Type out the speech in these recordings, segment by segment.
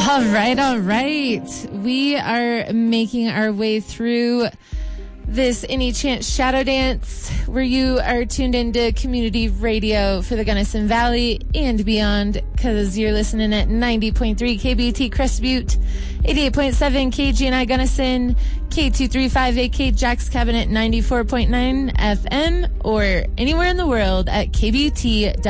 All right. We are making our way through this Any Chance Shadow Dance, where you are tuned into community radio for the Gunnison Valley and beyond, because you're listening at 90.3 KBT Crested Butte, 88.7 KGNI Gunnison, K235AK Jack's Cabinet 94.9 FM, or anywhere in the world at kbt.org.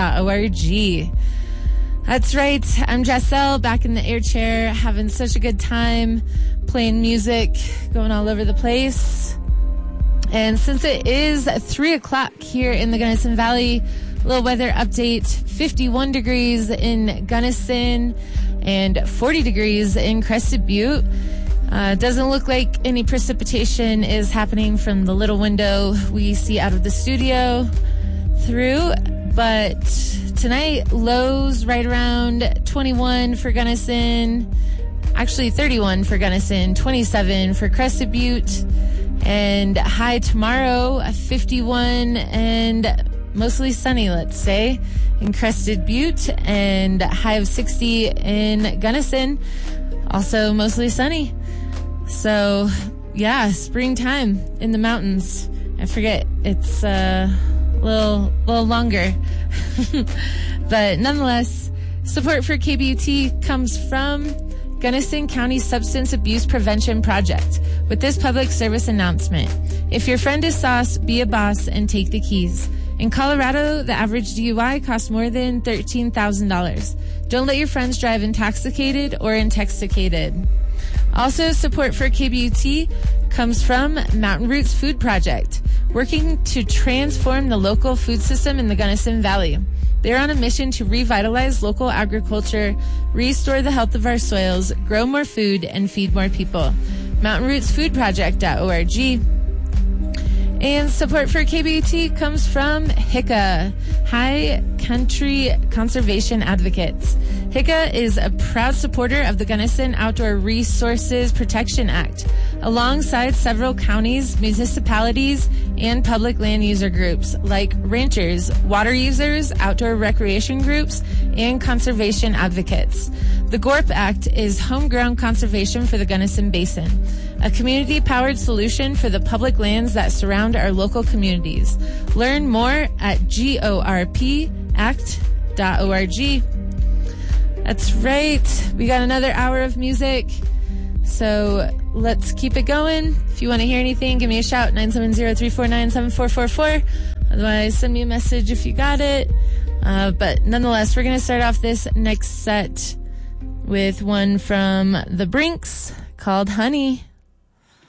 That's right. I'm Jessel, back in the air chair, having such a good time playing music, going all over the place. And since it is 3 o'clock here in the Gunnison Valley, a little weather update: 51 degrees in Gunnison and 40 degrees in Crested Butte. Doesn't look like any precipitation is happening from the little window we see out of the studio through, but tonight, lows right around 21 for Gunnison, actually 31 for Gunnison, 27 for Crested Butte, and high tomorrow, 51 and mostly sunny, let's say, in Crested Butte, and high of 60 in Gunnison, also mostly sunny. So, yeah, springtime in the mountains. I forget, it's a little longer. But nonetheless, support for KBUT comes from Gunnison County Substance Abuse Prevention Project with this public service announcement. If your friend is sauce, be a boss and take the keys. In Colorado, the average DUI costs more than $13,000. Don't let your friends drive intoxicated or intoxicated. Also, support for KBUT comes from Mountain Roots Food Project, working to transform the local food system in the Gunnison Valley. They're on a mission to revitalize local agriculture, restore the health of our soils, grow more food, and feed more people. MountainRootsFoodProject.org. And support for KBUT comes from HICA, High Country Conservation Advocates. HICA is a proud supporter of the Gunnison Outdoor Resources Protection Act, alongside several counties, municipalities, and public land user groups like ranchers, water users, outdoor recreation groups, and conservation advocates. The GORP Act is homegrown conservation for the Gunnison Basin, a community-powered solution for the public lands that surround our local communities. Learn more at gorpact.org. That's right. We got another hour of music, so let's keep it going. If you want to hear anything, give me a shout, 970-349-7444. Otherwise, send me a message if you got it. But nonetheless, we're going to start off this next set with one from The Brinks called Honey.